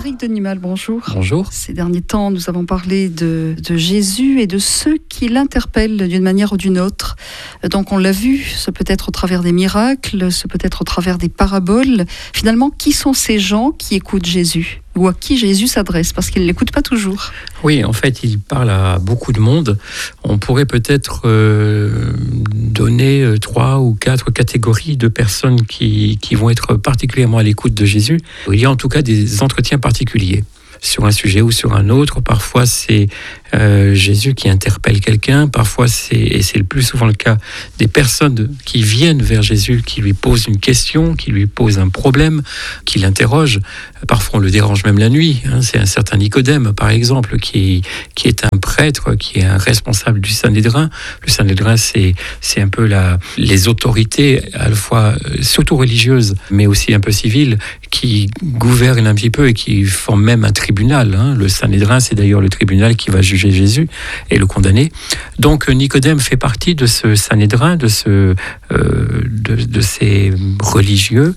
Frédéric Denimal, bonjour. Bonjour. Ces derniers temps, nous avons parlé de Jésus et de ceux qui l'interpellent d'une manière ou d'une autre. Donc on l'a vu, ce peut être au travers des miracles, ce peut être au travers des paraboles. Finalement, qui sont ces gens qui écoutent Jésus ? Ou à qui Jésus s'adresse, parce qu'il ne l'écoute pas toujours. Oui, en fait, il parle à beaucoup de monde. On pourrait peut-être donner 3 ou 4 catégories de personnes qui vont être particulièrement à l'écoute de Jésus. Il y a en tout cas des entretiens particuliers sur un sujet ou sur un autre. Parfois, c'est Jésus qui interpelle quelqu'un. Parfois, et c'est le plus souvent le cas, des personnes qui viennent vers Jésus, qui lui posent une question, qui lui posent un problème, qui l'interrogent. Parfois, on le dérange même la nuit. C'est un certain Nicodème, par exemple, qui est un prêtre, qui est un responsable du Sanhédrin. Le Sanhédrin, c'est un peu les autorités, à la fois surtout religieuses, mais aussi un peu civiles, qui gouvernent un petit peu et qui forment même un tribunal. Le Sanhédrin, c'est d'ailleurs le tribunal qui va juger Jésus et le condamner. Donc Nicodème fait partie de ce Sanhédrin, de ces religieux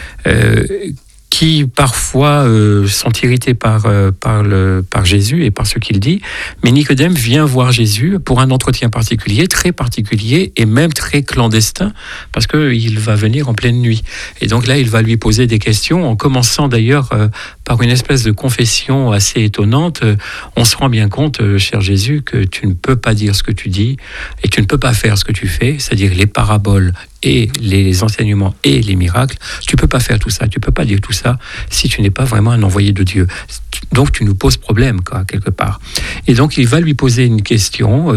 qui parfois sont irrités par Jésus et par ce qu'il dit. Mais Nicodème vient voir Jésus pour un entretien particulier, très particulier et même très clandestin, parce qu'il va venir en pleine nuit. Et donc là, il va lui poser des questions, en commençant d'ailleurs par une espèce de confession assez étonnante. On se rend bien compte, cher Jésus, que tu ne peux pas dire ce que tu dis et tu ne peux pas faire ce que tu fais, c'est-à-dire les paraboles et les enseignements et les miracles. Tu ne peux pas faire tout ça, tu ne peux pas dire tout ça si tu n'es pas vraiment un envoyé de Dieu. Donc tu nous poses problème, quelque part. Et donc il va lui poser une question,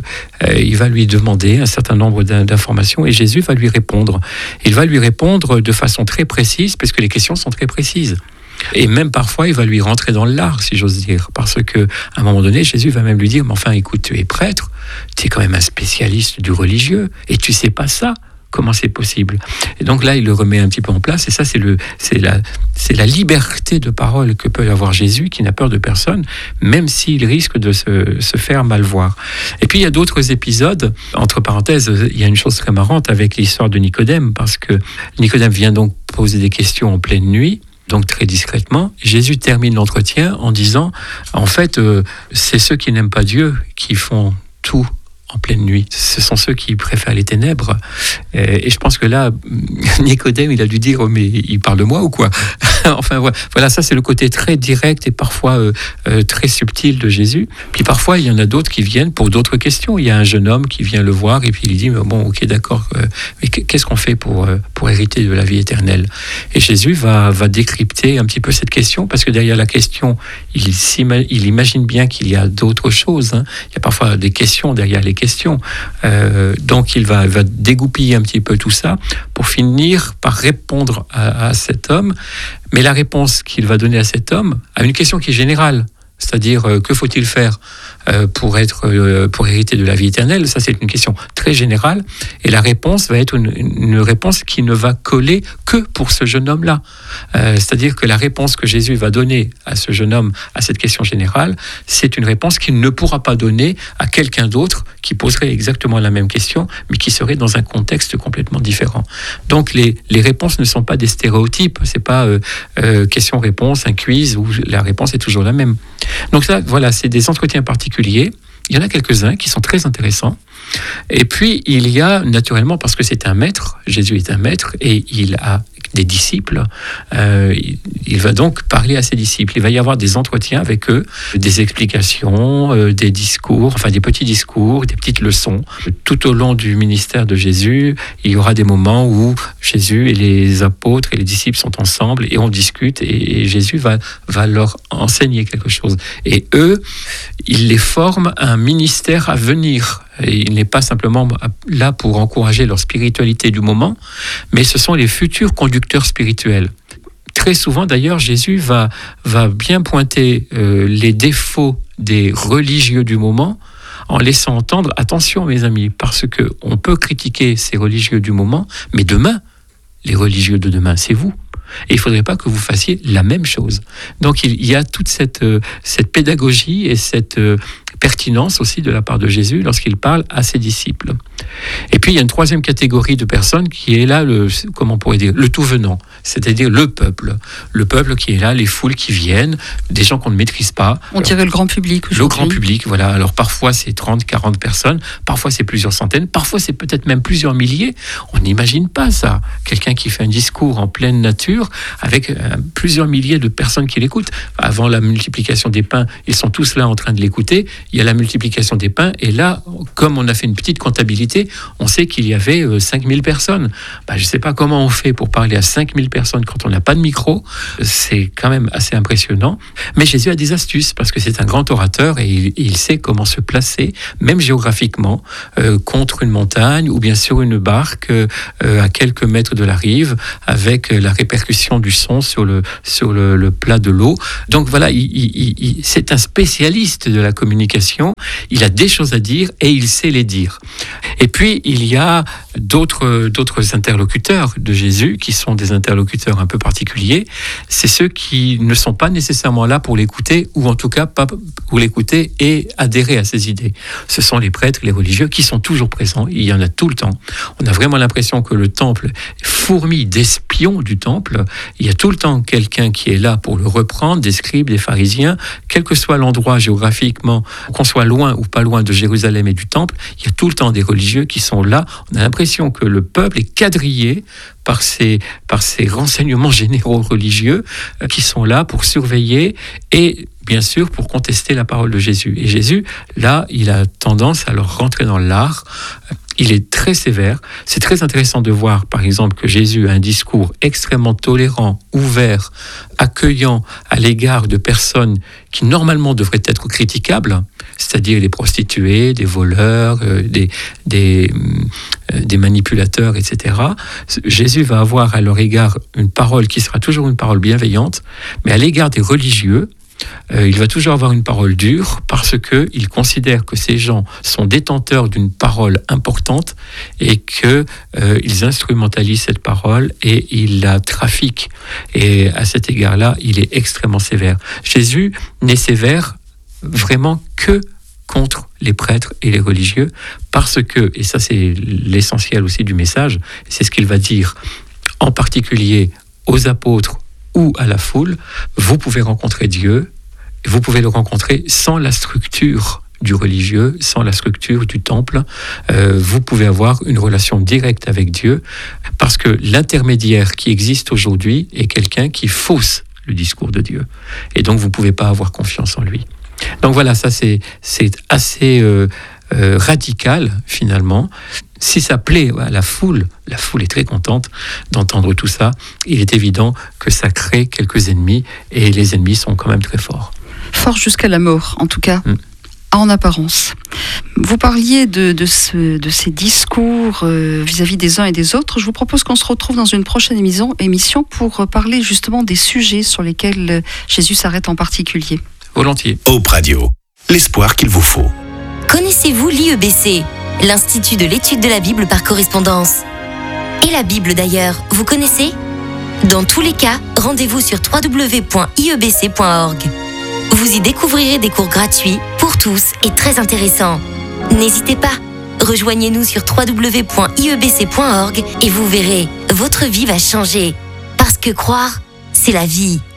il va lui demander un certain nombre d'informations et Jésus va lui répondre. Il va lui répondre de façon très précise, parce que les questions sont très précises. Et même parfois, il va lui rentrer dans l'art, si j'ose dire, parce qu'à un moment donné, Jésus va même lui dire « Mais enfin, écoute, tu es prêtre, tu es quand même un spécialiste du religieux, et tu sais pas ça. Comment c'est possible ?» Et donc là, il le remet un petit peu en place, et ça, c'est la liberté de parole que peut avoir Jésus, qui n'a peur de personne, même s'il risque de se faire mal voir. Et puis, il y a d'autres épisodes. Entre parenthèses, il y a une chose très marrante avec l'histoire de Nicodème, parce que Nicodème vient donc poser des questions en pleine nuit, donc très discrètement. Jésus termine l'entretien en disant, en fait, c'est ceux qui n'aiment pas Dieu qui font tout en pleine nuit. Ce sont ceux qui préfèrent les ténèbres. Et je pense que là, Nicodème, il a dû dire, mais il parle de moi ou quoi ? Enfin, voilà, ça c'est le côté très direct et parfois très subtil de Jésus. Puis parfois, il y en a d'autres qui viennent pour d'autres questions. Il y a un jeune homme qui vient le voir et puis il dit, bon, ok, d'accord, mais qu'est-ce qu'on fait pour hériter de la vie éternelle ? Et Jésus va décrypter un petit peu cette question, parce que derrière la question, il imagine bien qu'il y a d'autres choses. Il y a parfois des questions derrière les questions. Donc il va dégoupiller un petit peu tout ça pour finir par répondre à cet homme. Mais la réponse qu'il va donner à cet homme a une question qui est générale. C'est-à-dire, que faut-il faire pour hériter de la vie éternelle ? Ça, c'est une question très générale. Et la réponse va être une réponse qui ne va coller que pour ce jeune homme-là. C'est-à-dire que la réponse que Jésus va donner à ce jeune homme, à cette question générale, c'est une réponse qu'il ne pourra pas donner à quelqu'un d'autre qui poserait exactement la même question, mais qui serait dans un contexte complètement différent. Donc, les réponses ne sont pas des stéréotypes. C'est pas question-réponse, un quiz où la réponse est toujours la même. Donc ça, voilà, c'est des entretiens particuliers. Il y en a quelques-uns qui sont très intéressants. Et puis, il y a, naturellement, parce que c'est un maître, Jésus est un maître, et il a des disciples, il va donc parler à ses disciples. Il va y avoir des entretiens avec eux, des explications, des discours, enfin des petits discours, des petites leçons. Tout au long du ministère de Jésus, il y aura des moments où Jésus et les apôtres et les disciples sont ensemble et on discute et Jésus va leur enseigner quelque chose. Et eux, il les forme à un ministère à venir. Et il n'est pas simplement là pour encourager leur spiritualité du moment, mais ce sont les futurs conducteurs spirituels. Très souvent, d'ailleurs, Jésus va bien pointer les défauts des religieux du moment en laissant entendre, attention mes amis, parce qu'on peut critiquer ces religieux du moment, mais demain, les religieux de demain, c'est vous. Et il ne faudrait pas que vous fassiez la même chose. Donc il y a toute cette pédagogie et cette pertinence aussi de la part de Jésus lorsqu'il parle à ses disciples. Et puis il y a une troisième catégorie de personnes qui est là, comment on pourrait dire, le tout venant, c'est-à-dire le peuple qui est là, les foules qui viennent, des gens qu'on ne maîtrise pas. On dirait le grand public aujourd'hui. Le grand public, voilà. Alors parfois c'est 30, 40 personnes, parfois c'est plusieurs centaines, parfois c'est peut-être même plusieurs milliers. On n'imagine pas ça. Quelqu'un qui fait un discours en pleine nature avec plusieurs milliers de personnes qui l'écoutent. Avant la multiplication des pains, ils sont tous là en train de l'écouter. Il y a la multiplication des pains et là, comme on a fait une petite comptabilité, on sait qu'il y avait 5000 personnes. Je ne sais pas comment on fait pour parler à 5000 personnes quand on n'a pas de micro. C'est quand même assez impressionnant. Mais Jésus a des astuces parce que c'est un grand orateur et il sait comment se placer, même géographiquement, contre une montagne ou bien sur une barque à quelques mètres de la rive avec la répercussion du son sur le plat de l'eau. Donc voilà, c'est un spécialiste de la communication. Il a des choses à dire et il sait les dire. Et puis, il y a d'autres interlocuteurs de Jésus qui sont des interlocuteurs un peu particuliers. C'est ceux qui ne sont pas nécessairement là pour l'écouter ou en tout cas pas pour l'écouter et adhérer à ses idées. Ce sont les prêtres, les religieux qui sont toujours présents. Il y en a tout le temps. On a vraiment l'impression que le temple fourmille d'espions du temple. Il y a tout le temps quelqu'un qui est là pour le reprendre, des scribes, des pharisiens, quel que soit l'endroit géographiquement, qu'on soit loin ou pas loin de Jérusalem et du temple, il y a tout le temps des religieux qui sont là. On a l'impression que le peuple est quadrillé par ces renseignements généraux religieux qui sont là pour surveiller et bien sûr pour contester la parole de Jésus. Et Jésus, là, il a tendance à leur rentrer dans l'art. Il est très sévère. C'est très intéressant de voir, par exemple, que Jésus a un discours extrêmement tolérant, ouvert, accueillant à l'égard de personnes qui normalement devraient être critiquables, c'est-à-dire les prostituées, des voleurs, des manipulateurs, etc. Jésus va avoir à leur égard une parole qui sera toujours une parole bienveillante, mais à l'égard des religieux, il va toujours avoir une parole dure parce qu'il considère que ces gens sont détenteurs d'une parole importante et qu'ils instrumentalisent cette parole et ils la trafiquent. Et à cet égard-là, il est extrêmement sévère. Jésus n'est sévère vraiment que contre les prêtres et les religieux parce que, et ça c'est l'essentiel aussi du message, c'est ce qu'il va dire en particulier aux apôtres ou à la foule, vous pouvez rencontrer Dieu, vous pouvez le rencontrer sans la structure du religieux, sans la structure du temple. Vous pouvez avoir une relation directe avec Dieu parce que l'intermédiaire qui existe aujourd'hui est quelqu'un qui fausse le discours de Dieu. Et donc vous ne pouvez pas avoir confiance en lui. Donc voilà, ça c'est assez radical finalement. Si ça plaît à la foule est très contente d'entendre tout ça. Il est évident que ça crée quelques ennemis et les ennemis sont quand même très forts. Forts jusqu'à la mort, en tout cas. En apparence. Vous parliez de ces discours vis-à-vis des uns et des autres. Je vous propose qu'on se retrouve dans une prochaine émission pour parler justement des sujets sur lesquels Jésus s'arrête en particulier. Volontiers. Hope Radio, l'espoir qu'il vous faut. Connaissez-vous l'IEBC, l'Institut de l'étude de la Bible par correspondance? Et la Bible d'ailleurs, vous connaissez? Dans tous les cas, rendez-vous sur www.iebc.org. Vous y découvrirez des cours gratuits pour tous et très intéressants. N'hésitez pas, rejoignez-nous sur www.iebc.org et vous verrez, votre vie va changer. Parce que croire, c'est la vie.